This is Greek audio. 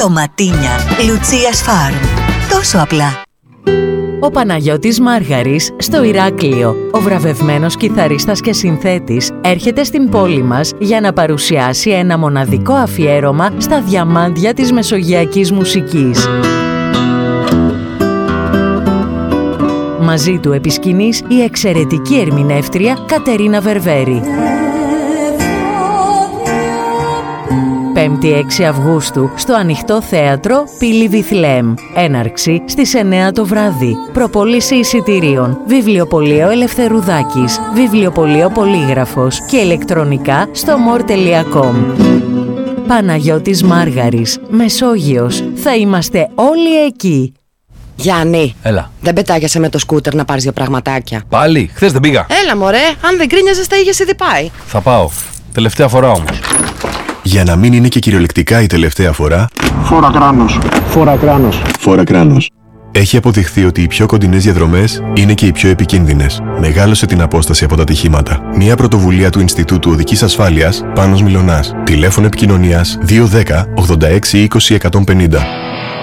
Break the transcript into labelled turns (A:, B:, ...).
A: Ντοματίνια Λουτσίας Φάρμ. Τόσο απλά.
B: Ο Παναγιώτης Μάργαρης στο Ηράκλειο, ο βραβευμένος κιθαρίστας και συνθέτης, έρχεται στην πόλη μας για να παρουσιάσει ένα μοναδικό αφιέρωμα στα διαμάντια της μεσογειακής μουσικής. Μαζί του επί σκηνής η εξαιρετική ερμηνεύτρια Κατερίνα Βερβέρη. 5η 6 Αυγούστου στο Ανοιχτό Θέατρο Πύλη Βιθλεέμ. Έναρξη στις 9 το βράδυ. Προπόληση εισιτηρίων. Βιβλιοπωλείο Ελευθερουδάκης, Βιβλιοπωλείο Πολύγραφος και ηλεκτρονικά στο more.com. Παναγιώτης Μάργαρης, Μεσόγειος. Θα είμαστε όλοι εκεί.
C: Γιάννη,
D: έλα.
C: Δεν πετάγεσαι με το σκούτερ να πάρεις δύο πραγματάκια?
D: Πάλι, χθες δεν πήγα.
C: Έλα μωρέ, αν δεν κρίνιαζες τα είχες ήδη πάει.
D: Θα πάω. Τελευταία φορά όμως.
E: Για να μην είναι και κυριολεκτικά η τελευταία φορά,
F: φόρα κράνος. Φόρα κράνος.
E: Φόρα κράνος. Έχει αποδειχθεί ότι οι πιο κοντινές διαδρομές είναι και οι πιο επικίνδυνες. Μεγάλωσε την απόσταση από τα ατυχήματα. Μια πρωτοβουλία του Ινστιτούτου Οδικής Ασφάλειας, Πάνος Μιλωνάς. Τηλέφωνο επικοινωνίας 210 86 20 150.